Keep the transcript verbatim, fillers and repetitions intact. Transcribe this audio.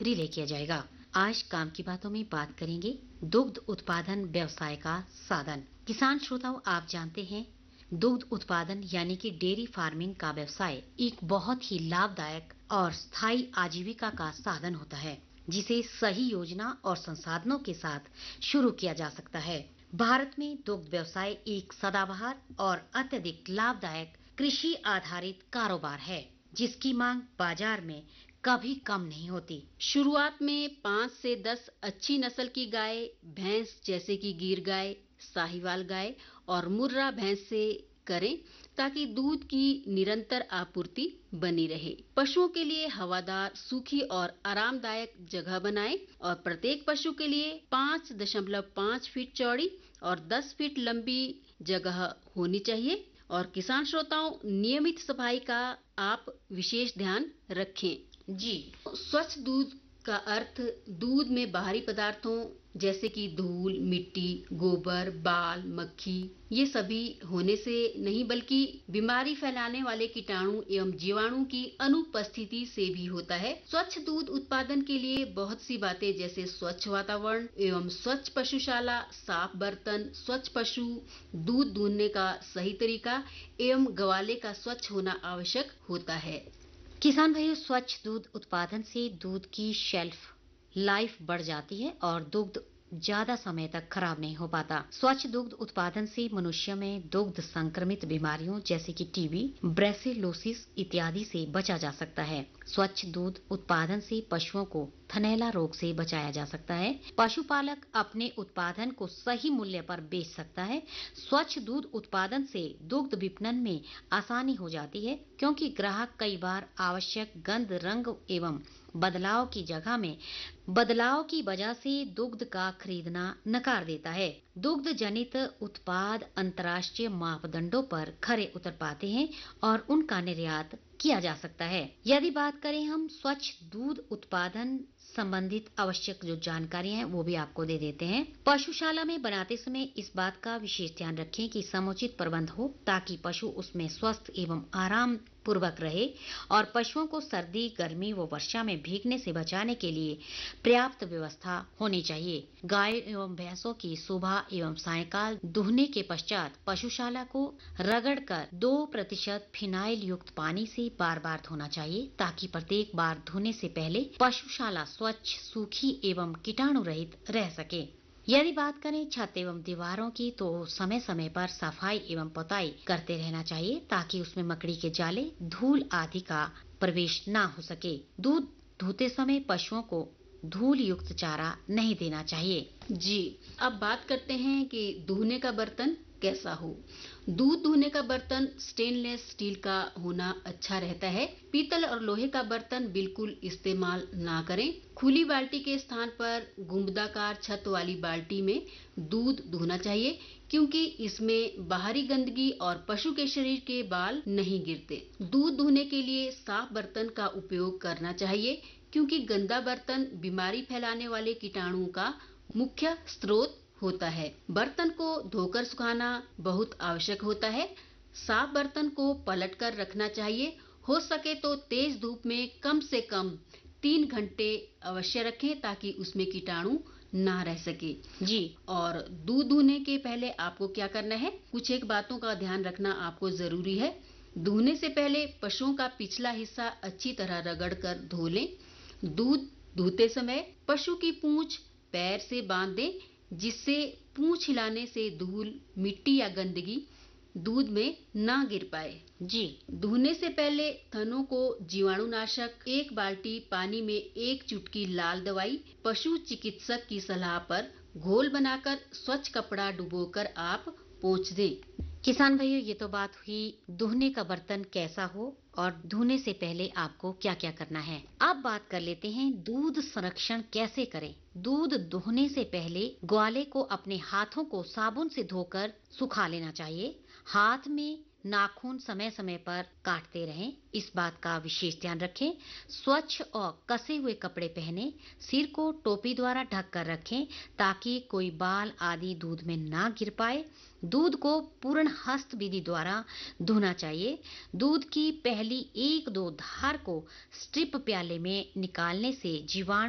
Relay किया जाएगा। आज काम की बातों में बात करेंगे दुग्ध उत्पादन व्यवसाय का साधन। किसान श्रोताओं, आप जानते हैं दुग्ध उत्पादन यानी कि डेयरी फार्मिंग का व्यवसाय एक बहुत ही लाभदायक और स्थायी आजीविका का साधन होता है, जिसे सही योजना और संसाधनों के साथ शुरू किया जा सकता है। भारत में दुग्ध व्यवसाय एक सदाबहार और अत्यधिक लाभदायक कृषि आधारित कारोबार है, जिसकी मांग बाजार में कभी कम नहीं होती। शुरुआत में पाँच से दस अच्छी नस्ल की गाय, भैंस जैसे कि गीर गाय, साहिवाल गाय और मुर्रा भैंस से करें ताकि दूध की निरंतर आपूर्ति बनी रहे। पशुओं के लिए हवादार, सूखी और आरामदायक जगह बनाएं और प्रत्येक पशु के लिए पाँच दशमलव पाँच फीट चौड़ी और दस फीट लंबी जगह होनी चाहिए। और किसान श्रोताओं, नियमित सफाई का आप विशेष ध्यान रखें। जी, स्वच्छ दूध का अर्थ दूध में बाहरी पदार्थों जैसे कि धूल, मिट्टी, गोबर, बाल, मक्खी ये सभी होने से नहीं, बल्कि बीमारी फैलाने वाले कीटाणु एवं जीवाणु की अनुपस्थिति से भी होता है। स्वच्छ दूध उत्पादन के लिए बहुत सी बातें जैसे स्वच्छ वातावरण एवं स्वच्छ पशुशाला, साफ बर्तन, स्वच्छ पशु, दूध दूहने का सही तरीका एवं गवाले का स्वच्छ होना आवश्यक होता है। किसान भाइयों, स्वच्छ दूध उत्पादन से दूध की शेल्फ लाइफ बढ़ जाती है और दुग्ध ज्यादा समय तक खराब नहीं हो पाता। स्वच्छ दुग्ध उत्पादन से मनुष्य में दुग्ध संक्रमित बीमारियों जैसे कि टीबी, ब्रेसिलोसिस इत्यादि से बचा जा सकता है। स्वच्छ दूध उत्पादन से पशुओं को थनैला रोग से बचाया जा सकता है। पशुपालक अपने उत्पादन को सही मूल्य पर बेच सकता है। स्वच्छ दूध उत्पादन से दुग्ध विपणन में आसानी हो जाती है, क्योंकि ग्राहक कई बार आवश्यक गंध, रंग एवं बदलाव की जगह में बदलाव की वजह से दुग्ध का खरीदना नकार देता है। दुग्ध जनित उत्पाद अंतर्राष्ट्रीय मापदंडों पर खरे उतर पाते हैं और उनका निर्यात किया जा सकता है। यदि बात करें हम स्वच्छ दूध उत्पादन संबंधित आवश्यक जो जानकारी है वो भी आपको दे देते हैं। पशुशाला में बनाते समय इस बात का विशेष ध्यान रखें कि समुचित प्रबंध हो, ताकि पशु उसमें स्वस्थ एवं आराम पूर्वक रहे और पशुओं को सर्दी, गर्मी व वर्षा में भीगने से बचाने के लिए पर्याप्त व्यवस्था होनी चाहिए। गाय एवं भैंसों की सुबह एवं सायंकाल दुहने के पश्चात पशुशाला को रगड़कर दो प्रतिशत फिनाइल युक्त पानी से बार बार धोना चाहिए, ताकि प्रत्येक बार धोने से पहले पशुशाला स्वच्छ, सूखी एवं कीटाणु रहित रह सके। यदि बात करें छत एवं दीवारों की, तो समय समय पर सफाई एवं पुताई करते रहना चाहिए, ताकि उसमें मकड़ी के जाले, धूल आदि का प्रवेश ना हो सके। दूध धोते समय पशुओं को धूल युक्त चारा नहीं देना चाहिए। जी, अब बात करते हैं कि दूहने का बर्तन कैसा हो। दूध दूहने का बर्तन स्टेनलेस स्टील का होना अच्छा रहता है। पीतल और लोहे का बर्तन बिल्कुल इस्तेमाल ना करें। खुली बाल्टी के स्थान पर गुंबदाकार छत वाली बाल्टी में दूध दूहना चाहिए, क्योंकि इसमें बाहरी गंदगी और पशु के शरीर के बाल नहीं गिरते। दूध दूहने के लिए साफ बर्तन का उपयोग करना चाहिए, क्योंकि गंदा बर्तन बीमारी फैलाने वाले कीटाणुओं का मुख्य स्रोत होता है। बर्तन को धोकर सुखाना बहुत आवश्यक होता है। साफ बर्तन को पलट कर रखना चाहिए। हो सके तो तेज धूप में कम से कम तीन घंटे अवश्य रखें, ताकि उसमें कीटाणु ना रह सके। जी, और दूध दूहने के पहले आपको क्या करना है, कुछ एक बातों का ध्यान रखना आपको जरूरी है। दूहने से पहले पशुओं का पिछला हिस्सा अच्छी तरह रगड़ कर धो लें। दूध दूहते समय पशु की पूंछ पैर से बांध दें, जिससे पूंछ हिलाने से धूल, मिट्टी या गंदगी दूध में ना गिर पाए। जी, दूहने से पहले थनों को जीवाणुनाशक, एक बाल्टी पानी में एक चुटकी लाल दवाई, पशु चिकित्सक की सलाह पर घोल बनाकर स्वच्छ कपड़ा डुबोकर आप पोंछ दें। किसान भाइयों, ये तो बात हुई दूहने का बर्तन कैसा हो और धोने से पहले आपको क्या क्या करना है। अब बात कर लेते हैं दूध संरक्षण कैसे करें। दूध दोहने से पहले ग्वाले को अपने हाथों को साबुन से धोकर सुखा लेना चाहिए। हाथ में नाखून समय समय पर काटते रहें, इस बात का विशेष ध्यान रखें। स्वच्छ और कसे हुए कपड़े पहने, सिर को टोपी द्वारा ढक कर रखें, ताकि कोई बाल आदि दूध में ना गिर पाए। दूध को पूर्ण हस्त विधि द्वारा धोना चाहिए। दूध की पहली एक दो धार को स्ट्रिप प्याले में निकालने से जीवाणु